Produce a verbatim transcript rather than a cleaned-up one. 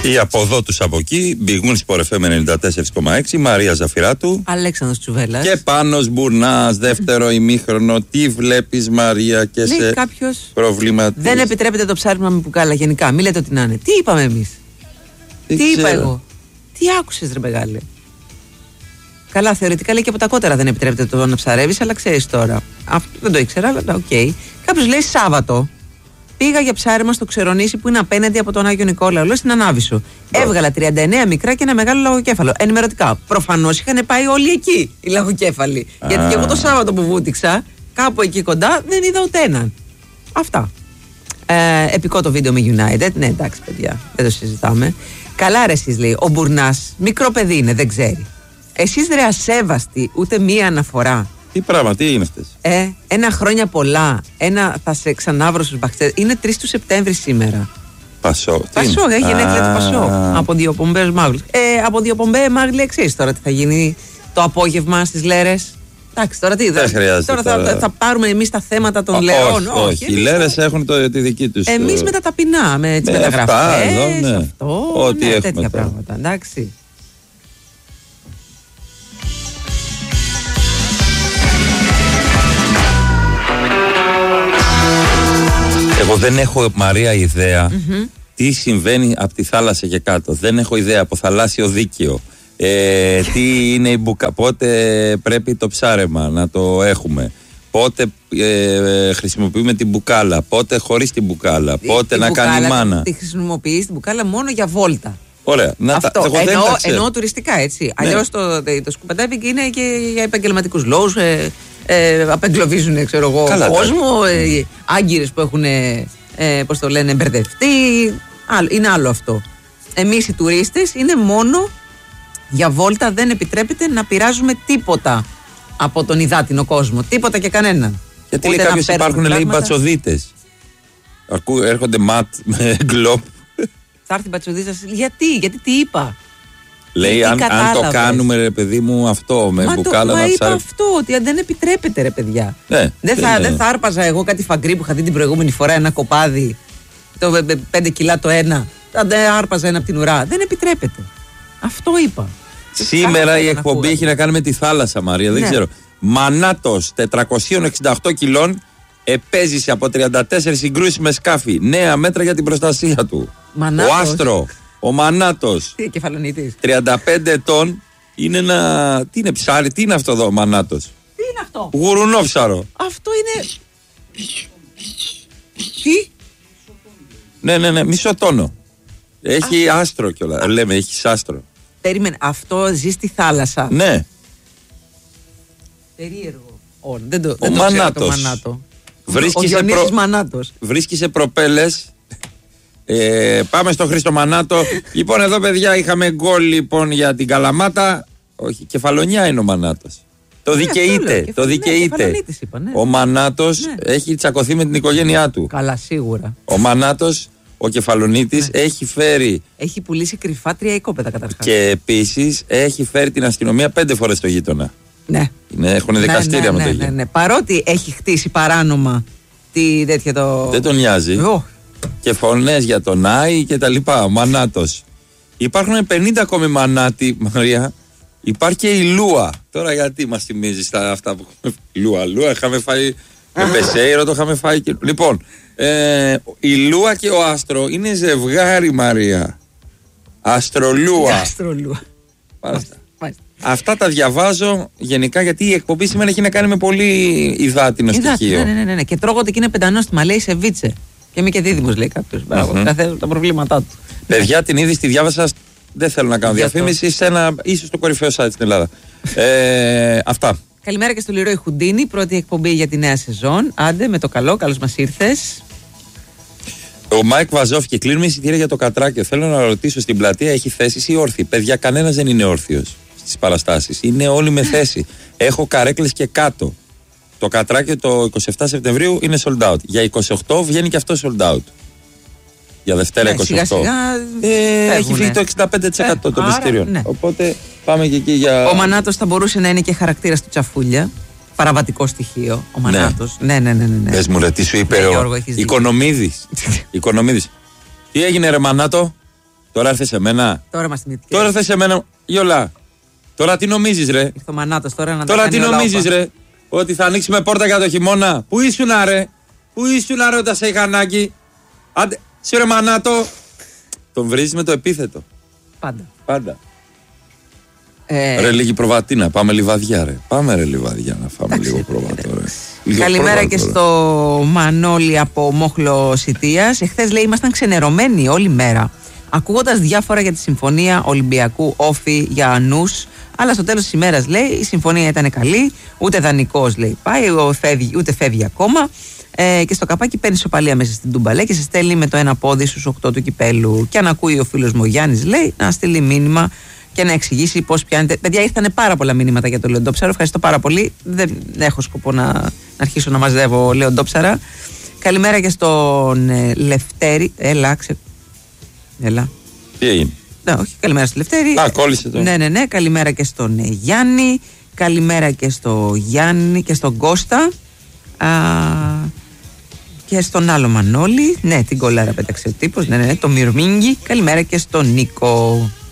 Ή από εδώ τους από εκεί, μπηγούν Sport εφ εμ ενενήντα τέσσερα κόμμα έξι, Μαρία Ζαφυράτου. Αλέξανδρος Τσουβέλλας. Και Πάνος Μπουρνάς, δεύτερο ημίχρονο. Τι βλέπεις, Μαρία, και λέει σε κάποιος, προβλήματα? δεν επιτρέπεται το ψάρεμα με μπουκάλα γενικά. Μην λέτε ότι να είναι. Τι είπαμε εμείς? Τι, Τι είπα εγώ? Τι άκουσες, ρε μεγάλε? Καλά, θεωρητικά λέει και από τα κότερα δεν επιτρέπεται το να ψαρεύεις, αλλά ξέρεις τώρα. Αυτό δεν το ήξερα, αλλά οκ. Okay. Κάποιος λέει Σάββατο. Πήγα για ψάρεμα στο Ξερονήσι που είναι απέναντι από τον Άγιο Νικόλαο, λέω στην Ανάβησο. Yeah. Έβγαλα τριάντα εννέα μικρά και ένα μεγάλο λαγοκέφαλο. Ενημερωτικά. Προφανώς είχαν πάει όλοι εκεί οι λαγοκέφαλοι. Ah. Γιατί και εγώ το Σάββατο που βούτυξα, κάπου εκεί κοντά, δεν είδα ούτε έναν. Αυτά. Ε, επικό το βίντεο με United. Ναι, εντάξει, παιδιά, δεν το συζητάμε. Καλά, ρε, εσείς, λέει. Ο Μπουρνάς, μικρό παιδί είναι, δεν ξέρει. Εσείς, ρε, ασέβαστοι, ούτε μία αναφορά. Τι πράγμα, τι είναι αυτές? Ε, ένα χρόνια πολλά. Ένα θα σε ξανάβρω στους μπαχτές. Είναι τρεις του Σεπτέμβρη σήμερα. Πασό. Πασό, έχει γενέθλια του Πασό. Από δύο πομπέ Μάγλ. Ε, από δύο πομπέ Μάγλ, εξής τώρα τι θα γίνει το απόγευμα στις Λέρες. Εντάξει, τώρα τι. Δεν χρειάζεται. Τώρα, τώρα. Θα, θα πάρουμε εμείς τα θέματα των Ω, Λεών. Όχι, όχι. Οι Λέρες θα... έχουν το, τη δική τους. Εμείς με τα ταπεινά, με τις μεταγραφές. Ναι. Αυτό, ό,τι ναι, έχουμε τέτοια τώρα. πράγματα. Εντάξει. Εγώ δεν έχω, Μαρία, ιδέα mm-hmm. τι συμβαίνει από τη θάλασσα και κάτω. Δεν έχω ιδέα από θαλάσσιο δίκαιο. Ε, τι είναι η μπουκα... Πότε πρέπει το ψάρεμα να το έχουμε. Πότε ε, χρησιμοποιούμε την μπουκάλα. Πότε χωρίς την μπουκάλα. Πότε να μπουκάλα, κάνει μάνα. Τη χρησιμοποιείς την μπουκάλα μόνο για βόλτα. Ωραία. Να αυτό. Τα, εγώ εννοώ, δεν τα εννοώ τουριστικά, έτσι. Ναι. Αλλιώς το, το, το σκουπαντάβικ είναι και για επαγγελματικούς λόγους. Ε, ε, απεγκλωβίζουν, ξέρω εγώ, Καλά, κόσμο. Ε, άγκυρες που έχουν, ε, πώς το λένε, μπερδευτεί. Άλλο, είναι άλλο αυτό. Εμείς οι τουρίστες είναι μόνο για βόλτα, δεν επιτρέπεται να πειράζουμε τίποτα από τον υδάτινο κόσμο. Τίποτα και κανέναν. Γιατί λέει κάποιος υπάρχουν, λέει, μπατσοδίτες. Έρχονται ματ με γκλόπ. Θα έρθει μπατσοδίτας. Γιατί, γιατί τι είπα. Λέει αν, αν το κάνουμε, ρε παιδί μου, αυτό με μα μπουκάλα το, να μα ψάρει. Είπα αυτό, ότι δεν επιτρέπεται, ρε παιδιά. Ναι, δεν, θα, ναι. δεν θα άρπαζα εγώ κάτι φαγκρί που είχα δει την προηγούμενη φορά, ένα κοπάδι, το πέντε κιλά το ένα. Δεν άρπαζα ένα από την ουρά. Δεν επιτρέπεται. Αυτό είπα. Σήμερα η εκπομπή έχει να κάνει με τη θάλασσα, Μαρία, δεν ναι. ξέρω. Μανάτος τετρακόσια εξήντα οκτώ κιλών επέζησε από τριάντα τέσσερις συγκρούσεις με σκάφη. Νέα μέτρα για την προστασία του. Μανάτος. Ο Άστρο, ο Μανάτος. Τι κεφαλονίτης. τριάντα πέντε ετών. Είναι ένα. Τι είναι ψάρι, τι είναι αυτό εδώ ο Μανάτος? Τι είναι αυτό? Γουρουνόψαρο. Αυτό είναι. Τι? Ναι, ναι, ναι, μισό τόνο. Έχει Α... άστρο κιόλα. Λέμε, έχει άστρο. Περίμενε, αυτό ζει στη θάλασσα. Ναι. Περίεργο. Oh, δεν το, ο δεν Μανάτος. Το Μανάτο. Βρίσκει ο σε, προ... Μανάτος. Βρίσκει σε προπέλες. Ε, πάμε στο Χρήστο Μανάτο. Λοιπόν, εδώ, παιδιά, είχαμε γκολ λοιπόν για την Καλαμάτα. Όχι, Κεφαλονιά είναι ο Μανάτος. Το ναι, δικαιείται. Το, το δικαιείται. Ναι, είπα, ναι. Ο Μανάτος ναι. έχει τσακωθεί με την οικογένειά του. Καλά, σίγουρα. Ο Μανάτος, ο Κεφαλονίτης, ναι. έχει φέρει. Έχει πουλήσει κρυφά τρία οικόπεδα καταρχάς. Και επίσης έχει φέρει την αστυνομία πέντε φορές στο γείτονα. Ναι. Είναι, έχουν δικαστήρια ναι, ναι, με το ναι, γείτονα. Ναι, ναι. Παρότι έχει χτίσει παράνομα τη τέτοια το. Δεν τον νοιάζει. Oh. Και φωνές για τον Άι και τα λοιπά. Ο Μανάτος. Υπάρχουν πενήντα ακόμη Μανάτι, Μαρία. Υπάρχει και η Λούα. Τώρα γιατί μας θυμίζεις τα αυτά που έχουμε. Λούα, Λούα, είχαμε φάει. Με Πεσέιρο το είχαμε φάει. Και... Λοιπόν, ε, η Λούα και ο Άστρο είναι ζευγάρι, Μαρία. Αστρολούα. Αστρολούα. Μάλιστα. Αυτά τα διαβάζω γενικά γιατί η εκπομπή σήμερα έχει να κάνει με πολύ υδάτινο στοιχείο. Ναι, ναι, ναι, ναι. Και τρώγονται και είναι πεντανόστιμα, λέει σεβίτσε. Και είμαι και δίδυμος, λέει κάποιος. Mm-hmm. Καθένα τα προβλήματά του. Παιδιά, την είδη στη διάβασα. Δεν θέλω να κάνω διαφήμιση. Σε ένα, ίσως το κορυφαίο site στην Ελλάδα. ε, αυτά. Καλημέρα και στο Λιρόι Χουντίνη. Πρώτη εκπομπή για τη νέα σεζόν. Άντε με το καλό, καλώς μας ήρθες. Ο Μάικ Βαζόφ και κλείνουμε εισιτήρια για το Κατράκιο. Θέλω να ρωτήσω, στην πλατεία έχει θέσεις ή όρθιοι? Παιδιά, κανένας δεν είναι όρθιος στις παραστάσεις. Είναι όλοι με θέση. Έχω καρέκλες και κάτω. Το Κατράκιο το είκοσι επτά Σεπτεμβρίου είναι sold out. Για είκοσι οκτώ βγαίνει και αυτό sold out. Για Δευτέρα yeah, είκοσι οκτώ. Σιγά, σιγά ε, έχει φύγει το εξήντα πέντε τοις εκατό ε, των εισιτήριων. Ναι. Οπότε πάμε και εκεί για. Ο Μανάτος θα μπορούσε να είναι και χαρακτήρας του Τσαφούλια. Παραβατικό στοιχείο. Ο Μανάτος. Ναι, ναι, ναι. ναι, ναι. Πες μου, ρε, τι σου είπε ναι, ο Οικονομίδης. Οικονομίδης. Τι έγινε, ρε Μανάτο? Τώρα έρθε σε μένα. Τώρα μας θυμήθηκε. Τώρα έρθε σε μένα. Γιολά. Τώρα τι νομίζεις ρε. Ήρθε ο Μανάτος τώρα να Τώρα τι νομίζεις ρε. Ότι θα ανοίξουμε πόρτα για το χειμώνα. Πού ήσουνα ρε. Πού ήσουνα ρε όταν σε είχα ανάγκη. Άντε. Σε ρε Μανάτο. Τον βρίζεις με το επίθετο. Πάντα. Πάντα. Ε... Ρε λίγη προβατίνα. Πάμε λιβαδιά ρε. Πάμε ρε λιβαδιά να φάμε λίγο προβατό ρε. Λίγο Καλημέρα πρόβατο, και ρε. στο Μανώλη από Μόχλο Σιτίας. Εχθές λέει ήμασταν ξενερωμένοι όλη μέρα, ακούγοντας διάφορα για τη συμφωνία Ολυμπιακού Όφη για Ανούς. Αλλά στο τέλος της ημέρας λέει η συμφωνία ήταν καλή. Ούτε δανεικός λέει πάει, φεύγει, ούτε φεύγει ακόμα. Ε, και στο καπάκι παίρνει σοπαλία μέσα στην Τούμπα και σε στέλνει με το ένα πόδι στους οκτώ του κυπέλου. Και αν ακούει ο φίλος μου ο Γιάννης λέει να στείλει μήνυμα και να εξηγήσει πώς πιάνετε. Παιδιά, ήρθανε πάρα πολλά μηνύματα για το Λεοντόψαρο. Ευχαριστώ πάρα πολύ. Δεν έχω σκοπό να, να αρχίσω να μαζεύω Λεοντόψαρα. Καλημέρα και στον ε, Λευτέρη. Έλα, ξε... Έλα. Τι έγινε. Ναι, όχι, καλημέρα στο Λευτέρη. Α, κόλλησε το. Ναι, ναι, ναι. Καλημέρα και στον ε, Γιάννη. Καλημέρα και στο Γιάννη και στον Κώστα. Α, και στον άλλο Μανώλη. Ναι, την κολάρα πέταξε ο τύπος. Ναι, ναι, ναι. Το Μυρμίγκι. Καλημέρα και στον Νίκο.